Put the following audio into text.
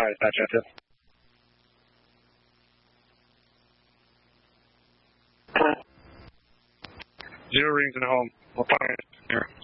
Hi, dispatch active. Zero rings in the home. We'll find it here.